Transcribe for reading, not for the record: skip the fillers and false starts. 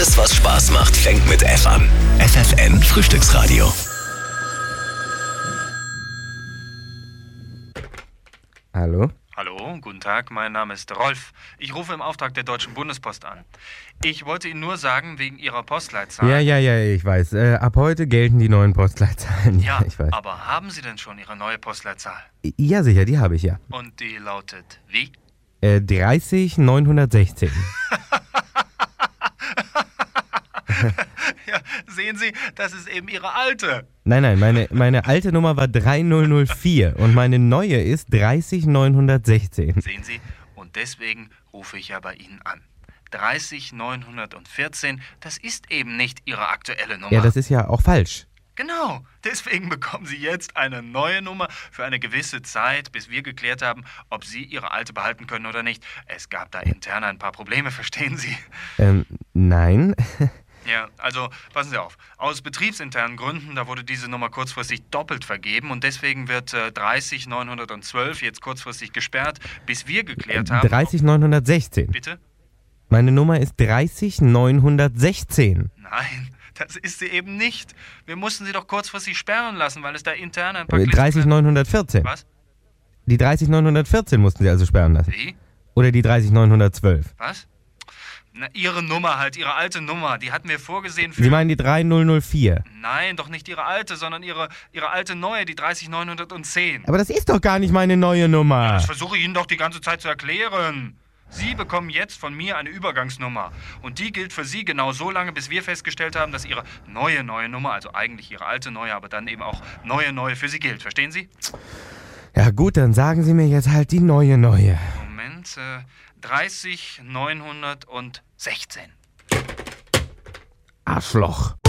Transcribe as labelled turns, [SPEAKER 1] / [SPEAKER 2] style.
[SPEAKER 1] Alles, was Spaß macht, fängt mit F an. FFN Frühstücksradio.
[SPEAKER 2] Hallo?
[SPEAKER 3] Hallo, guten Tag, mein Name ist Rolf. Ich rufe im Auftrag der Deutschen Bundespost an. Ich wollte Ihnen nur sagen, wegen Ihrer Postleitzahl...
[SPEAKER 2] Ja, ich weiß. Ab heute gelten die neuen Postleitzahlen.
[SPEAKER 3] Ja,
[SPEAKER 2] ich weiß.
[SPEAKER 3] aber haben Sie denn schon Ihre neue Postleitzahl?
[SPEAKER 2] Ja, sicher, die habe ich ja.
[SPEAKER 3] Und die lautet wie?
[SPEAKER 2] 30916.
[SPEAKER 3] Ja, sehen Sie, das ist eben Ihre alte.
[SPEAKER 2] Nein, meine alte Nummer war 3004 und meine neue ist 30916.
[SPEAKER 3] Sehen Sie, und deswegen rufe ich ja bei Ihnen an. 30914, das ist eben nicht Ihre aktuelle Nummer.
[SPEAKER 2] Ja, das ist ja auch falsch.
[SPEAKER 3] Genau, deswegen bekommen Sie jetzt eine neue Nummer für eine gewisse Zeit, bis wir geklärt haben, ob Sie Ihre alte behalten können oder nicht. Es gab da intern ein paar Probleme, verstehen Sie?
[SPEAKER 2] Nein.
[SPEAKER 3] Ja, also passen Sie auf. Aus betriebsinternen Gründen, da wurde diese Nummer kurzfristig doppelt vergeben und deswegen wird 30912 jetzt kurzfristig gesperrt, bis wir geklärt haben...
[SPEAKER 2] 30916.
[SPEAKER 3] Bitte?
[SPEAKER 2] Meine Nummer ist 30916.
[SPEAKER 3] Nein, das ist sie eben nicht. Wir mussten sie doch kurzfristig sperren lassen, weil es da intern ein paar...
[SPEAKER 2] 30914.
[SPEAKER 3] Was?
[SPEAKER 2] Die 30914 mussten Sie also sperren lassen.
[SPEAKER 3] Wie?
[SPEAKER 2] Oder die 30912.
[SPEAKER 3] Was? Na, Ihre Nummer halt, Ihre alte Nummer, die hatten wir vorgesehen für...
[SPEAKER 2] Sie meinen die 3004.
[SPEAKER 3] Nein, doch nicht Ihre alte, sondern Ihre alte neue, die 30910.
[SPEAKER 2] Aber das ist doch gar nicht meine neue Nummer.
[SPEAKER 3] Das versuche ich Ihnen doch die ganze Zeit zu erklären. Sie bekommen jetzt von mir eine Übergangsnummer. Und die gilt für Sie genau so lange, bis wir festgestellt haben, dass Ihre neue Nummer, also eigentlich Ihre alte neue, aber dann eben auch neue für Sie gilt. Verstehen Sie?
[SPEAKER 2] Ja gut, dann sagen Sie mir jetzt halt die neue.
[SPEAKER 3] Moment, 30916.
[SPEAKER 2] Arschloch.